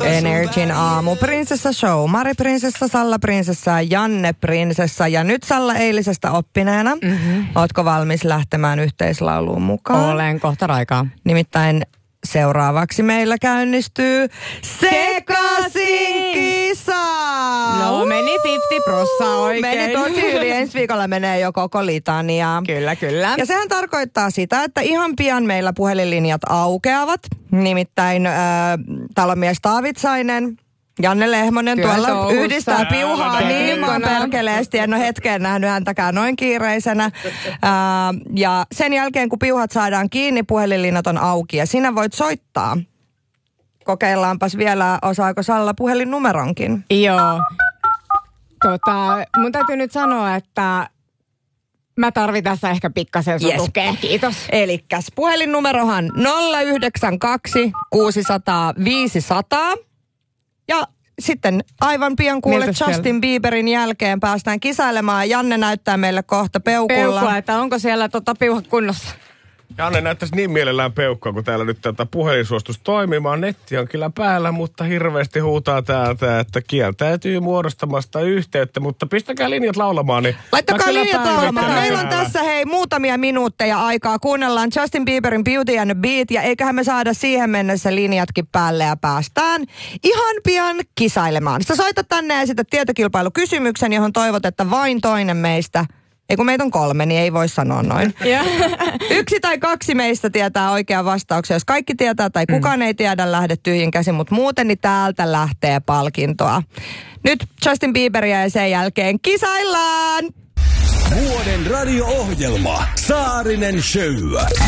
Energin aamu. Prinsessa Show. Mari Prinsessa, Salla Prinsessa ja Janne Prinsessa. Ja nyt Salla eilisestä oppineena. Ootko valmis lähtemään yhteislauluun mukaan? Olen kohta aikaa. Nimittäin seuraavaksi meillä käynnistyy Sekasin kisa! No meni 50% oikein. Meni tosi hyvin. Ensi viikolla menee jo koko litania. Kyllä, kyllä. Ja sehän tarkoittaa sitä, että ihan pian meillä puhelinlinjat aukeavat. Nimittäin talonmies Taavitsainen, Janne Lehmonen kyllä, tuolla touhussa yhdistää piuhaa niin perkeleesti. En ole hetkeen nähnyt häntäkään noin kiireisenä. Ja sen jälkeen, kun piuhat saadaan kiinni, puhelinlinnat on auki ja sinä voit soittaa. Kokeillaanpas vielä, osaako Salla puhelinnumeronkin? Joo. Mun täytyy nyt sanoa, että mä tarvin tässä ehkä pikkasen sun tukea. Kiitos. Elikkäs puhelinnumerohan 092 600 500. Ja sitten aivan pian kuulet Justin Bieberin jälkeen päästään kisailemaan. Janne näyttää meille kohta peukulla. Peukua, että onko siellä piuha kunnossa? Janne näyttäisi niin mielellään peukkaa, kun täällä nyt puhelinsuostus toimimaan. Netti on kyllä päällä, mutta hirveästi huutaa täältä, että kieltäytyy muodostamasta yhteyttä. Mutta pistäkää linjat laulamaan. Niin laittakaa linjat laulamaan. Meillä on tässä muutamia minuutteja aikaa. Kuunnellaan Justin Bieberin Beauty and the Beat. Ja eiköhän me saada siihen mennessä linjatkin päälle ja päästään ihan pian kisailemaan. Sä soitat tänne ja esität tietokilpailukysymyksen, johon toivot, että vain toinen meistä... Ei kun meitä on 3, niin ei voi sanoa noin. 1 tai 2 meistä tietää oikean vastauksen. Jos kaikki tietää tai kukaan ei tiedä, lähde tyhjin käsin. Mutta muuten niin täältä lähtee palkintoa. Nyt Justin Bieberia ja sen jälkeen kisaillaan! Vuoden radio-ohjelma Saarinen Show.